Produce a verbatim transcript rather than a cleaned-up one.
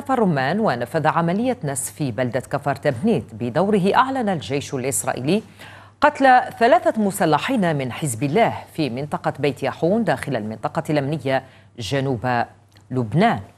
كفر رمان ونفذ عملية نسف في بلدة كفر تبنيت. بدوره أعلن الجيش الإسرائيلي قتل ثلاثة مسلحين من حزب الله في منطقة بيت يحون داخل المنطقة الأمنية جنوب لبنان.